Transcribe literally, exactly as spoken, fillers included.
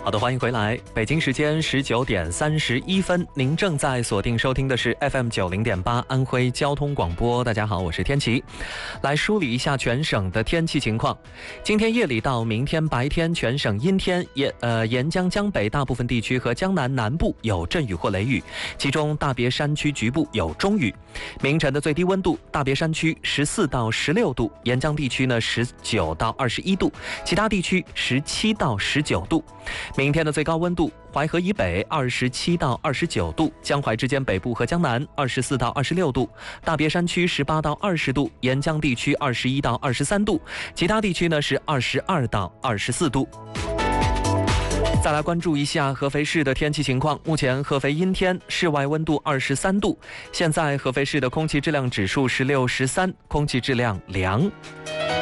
好的，欢迎回来。北京时间十九点三十一分，您正在锁定收听的是 F M 九零点八安徽交通广播。大家好，我是天琪。来梳理一下全省的天气情况。今天夜里到明天白天，全省阴天，沿呃沿江江北大部分地区和江南南部有阵雨或雷雨，其中大别山区局部有中雨。明晨的最低温度，大别山区十四到十六度，沿江地区呢十九到二十一度，其他地区十七到十九度。明天的最高温度，淮河以北二十七到二十九度，江淮之间北部和江南二十四到二十六度，大别山区十八到二十度，沿江地区二十一到二十三度，其他地区呢是二十二到二十四度。再来关注一下合肥市的天气情况。目前合肥阴天，室外温度二十三度。现在合肥市的空气质量指数是六十三，空气质量良。